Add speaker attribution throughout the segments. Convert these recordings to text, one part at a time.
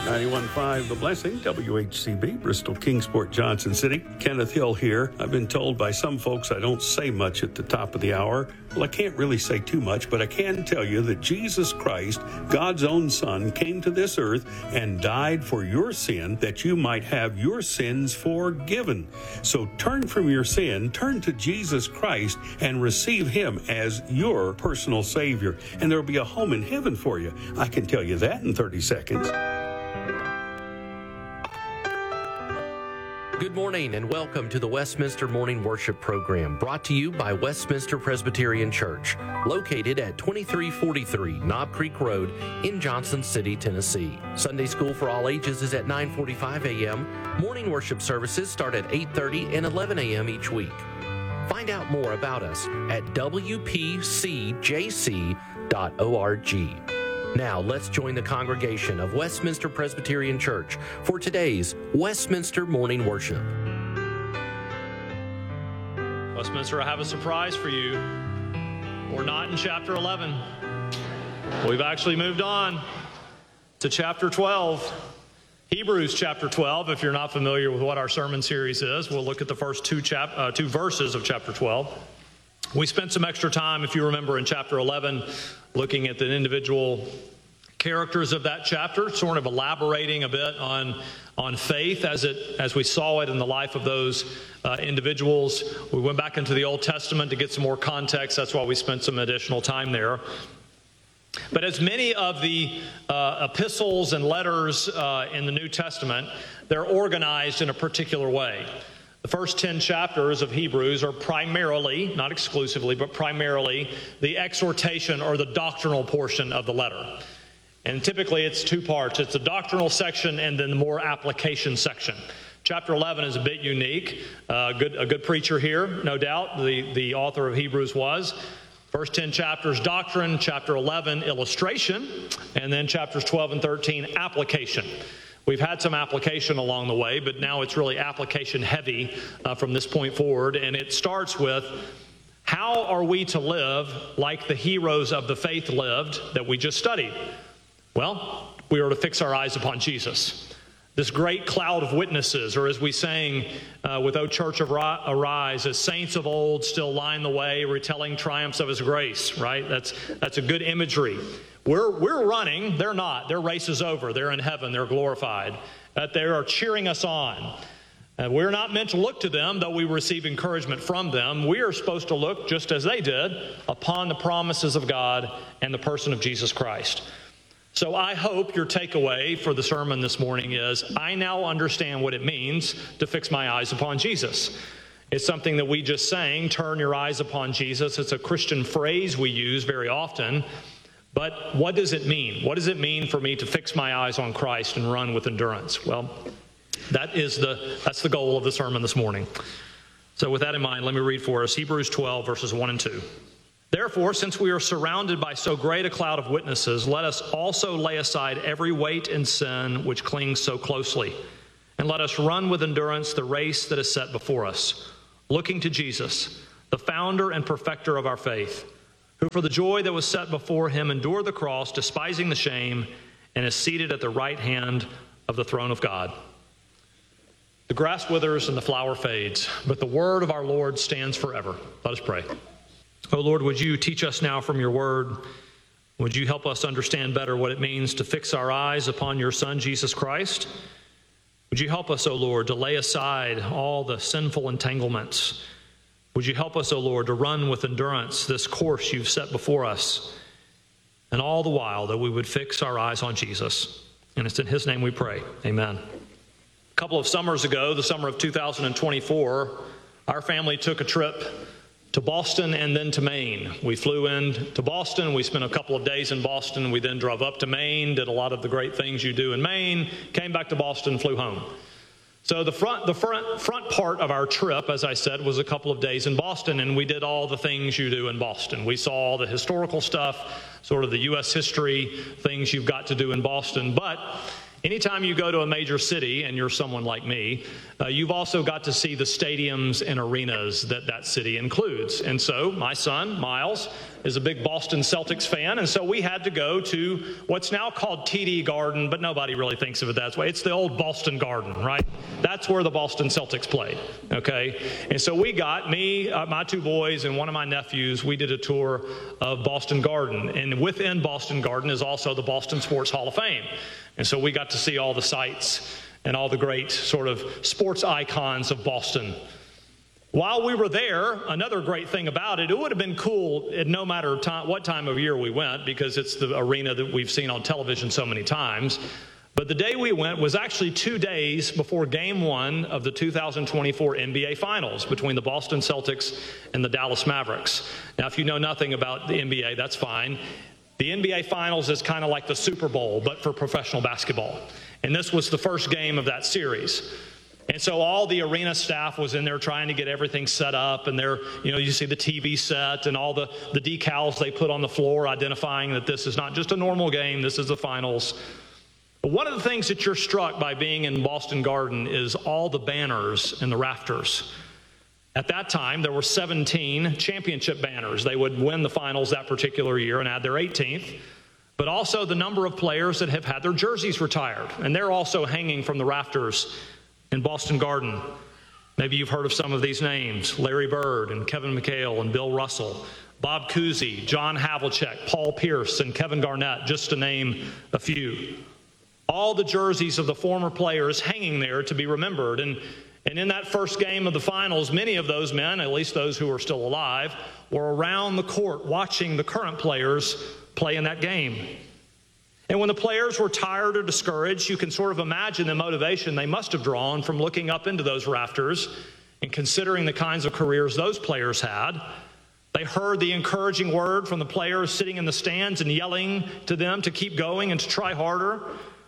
Speaker 1: 91.5 The Blessing, WHCB, Bristol, Kingsport, Johnson City. Kenneth Hill here. I've been told by some folks I don't say much at the top of the hour. Well, I can't really say too much, but I can tell you that Jesus Christ, God's own Son, came to this earth and died for your sin that you might have your sins forgiven. So turn from your sin, turn to Jesus Christ, and receive Him as your personal Savior. And there will be a home in heaven for you. I can tell you that in 30 seconds.
Speaker 2: Good morning and welcome to the Westminster Morning Worship Program, brought to you by Westminster Presbyterian Church, located at 2343 Knob Creek Road in Johnson City, Tennessee. Sunday school for all ages is at 9:45 a.m. Morning worship services start at 8:30 and 11 a.m. each week. Find out more about us at wpcjc.org. Now, let's join the congregation of Westminster Presbyterian Church for today's Westminster Morning Worship.
Speaker 3: Westminster, I have a surprise for you. We're not in chapter 11. We've actually moved on to chapter 12. Hebrews chapter 12, if you're not familiar with what our sermon series is, we'll look at the first two verses of chapter 12. We spent some extra time, if you remember, in chapter 11, looking at the individual characters of that chapter, sort of elaborating a bit on faith as we saw it in the life of those individuals. We went back into the Old Testament to get some more context. That's why we spent some additional time there. But as many of the epistles and letters in the New Testament, they're organized in a particular way. The first 10 chapters of Hebrews are primarily, not exclusively, but primarily the exhortation or the doctrinal portion of the letter. And typically it's two parts. It's the doctrinal section and then the more application section. Chapter 11 is a bit unique. A good preacher here, no doubt, the author of Hebrews was. First 10 chapters, doctrine. Chapter 11, illustration. And then chapters 12 and 13, application. We've had some application along the way, but now it's really application heavy from this point forward. And it starts with, how are we to live like the heroes of the faith lived that we just studied? Well, we are to fix our eyes upon Jesus. This great cloud of witnesses, or as we sang with O Church Arise, as saints of old still line the way, retelling triumphs of His grace, right? That's a good imagery. We're running, they're not. Their race is over. They're in heaven. They're glorified. That they are cheering us on. We're not meant to look to them, though we receive encouragement from them. We are supposed to look, just as they did, upon the promises of God and the person of Jesus Christ. So I hope your takeaway for the sermon this morning is, I now understand what it means to fix my eyes upon Jesus. It's something that we just sang, turn your eyes upon Jesus. It's a Christian phrase we use very often. But what does it mean? What does it mean for me to fix my eyes on Christ and run with endurance? Well, that's the goal of the sermon this morning. So with that in mind, let me read for us Hebrews 12, verses 1 and 2. Therefore, since we are surrounded by so great a cloud of witnesses, let us also lay aside every weight and sin which clings so closely, and let us run with endurance the race that is set before us, looking to Jesus, the founder and perfecter of our faith, who for the joy that was set before Him endured the cross, despising the shame, and is seated at the right hand of the throne of God. The grass withers and the flower fades, but the word of our Lord stands forever. Let us pray. Oh Lord, would you teach us now from your word? Would you help us understand better what it means to fix our eyes upon your Son, Jesus Christ? Would you help us, O Lord, to lay aside all the sinful entanglements? Would you help us, O Lord, to run with endurance this course you've set before us, and all the while that we would fix our eyes on Jesus. And it's in His name we pray. Amen. A couple of summers ago, the summer of 2024, our family took a trip to Boston and then to Maine. We flew in to Boston. We spent a couple of days in Boston. We then drove up to Maine, did a lot of the great things you do in Maine, came back to Boston, flew home. So the front part of our trip, as I said, was a couple of days in Boston, and we did all the things you do in Boston. We saw all the historical stuff, sort of the U.S. history things you've got to do in Boston. But anytime you go to a major city, and you're someone like me, you've also got to see the stadiums and arenas that city includes. And so my son, Miles, is a big Boston Celtics fan, and so we had to go to what's now called TD Garden, but nobody really thinks of it that way. It's the old Boston Garden, right? That's where the Boston Celtics played, okay? And so we got, my two boys, and one of my nephews, we did a tour of Boston Garden, and within Boston Garden is also the Boston Sports Hall of Fame. And so we got to see all the sights and all the great sort of sports icons of Boston. While we were there, another great thing about it, it would have been cool at no matter what time of year we went, because it's the arena that we've seen on television so many times. But the day we went was actually 2 days before Game 1 of the 2024 NBA Finals between the Boston Celtics and the Dallas Mavericks. Now, if you know nothing about the NBA, that's fine. The NBA Finals is kind of like the Super Bowl, but for professional basketball. And this was the first game of that series. And so all the arena staff was in there trying to get everything set up, and you see the TV set and all the decals they put on the floor identifying that this is not just a normal game, this is the finals. But one of the things that you're struck by being in Boston Garden is all the banners and the rafters. At that time, there were 17 championship banners. They would win the finals that particular year and add their 18th, but also the number of players that have had their jerseys retired, and they're also hanging from the rafters in Boston Garden. Maybe you've heard of some of these names: Larry Bird and Kevin McHale and Bill Russell, Bob Cousy, John Havlicek, Paul Pierce, and Kevin Garnett, just to name a few. All the jerseys of the former players hanging there to be remembered. And in that first game of the finals, many of those men, at least those who are still alive, were around the court watching the current players play in that game. And when the players were tired or discouraged, you can sort of imagine the motivation they must have drawn from looking up into those rafters and considering the kinds of careers those players had. They heard the encouraging word from the players sitting in the stands and yelling to them to keep going and to try harder.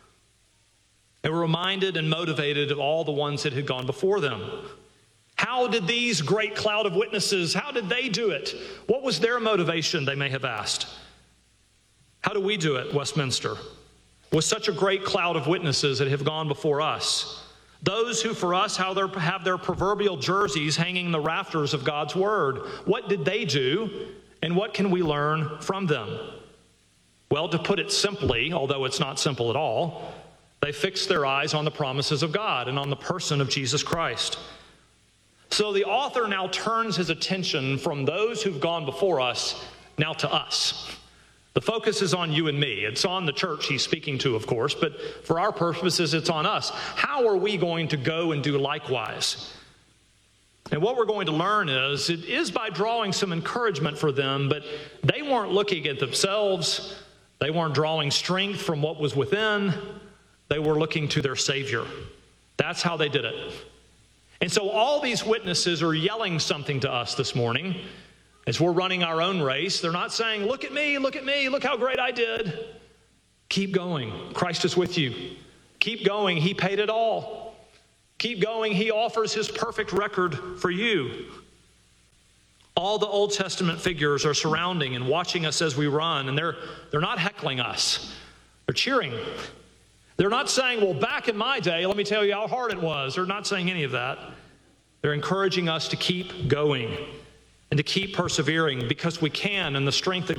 Speaker 3: They were reminded and motivated of all the ones that had gone before them. How did these great cloud of witnesses, how did they do it? What was their motivation, they may have asked. How do we do it, Westminster, with such a great cloud of witnesses that have gone before us? Those who for us have their proverbial jerseys hanging in the rafters of God's Word. What did they do, and what can we learn from them? Well, to put it simply, although it's not simple at all, they fixed their eyes on the promises of God and on the person of Jesus Christ. So the author now turns his attention from those who've gone before us now to us. The focus is on you and me. It's on the church he's speaking to, of course, but for our purposes, it's on us. How are we going to go and do likewise? And what we're going to learn is, it is by drawing some encouragement for them, but they weren't looking at themselves. They weren't drawing strength from what was within. They were looking to their Savior. That's how they did it. And so all these witnesses are yelling something to us this morning. As we're running our own race, they're not saying, look at me, look how great I did. Keep going. Christ is with you. Keep going. He paid it all. Keep going. He offers his perfect record for you. All the Old Testament figures are surrounding and watching us as we run, and they're not heckling us. They're cheering. They're not saying, well, back in my day, let me tell you how hard it was. They're not saying any of that. They're encouraging us to keep going and to keep persevering, because we can, and the strength that